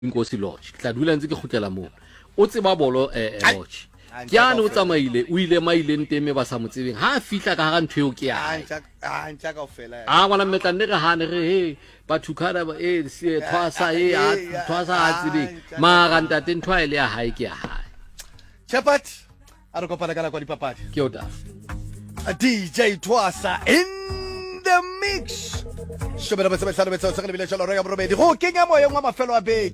Nkosi Lodge tla dula ntse ke khutlela mo o tseba bolo Lodge ke ana o tsamaile o ile maileng teme ba sa mo tsebeng ha fihla ka ga ntho eo ke ya ntla ka ofela ngwana metla nne re hane re he bathukana ba se thwasa thwasa a tsebe mara ntate ntho a ile ya hae ke ya hae Chapat a re kopana kana kwa dipapadi ke o ta DJ Twasa in the mix. Shobela ba se ba tsala ba tsala le bila jalo re ga borobedi go kenya moya ngwa mafelo a beke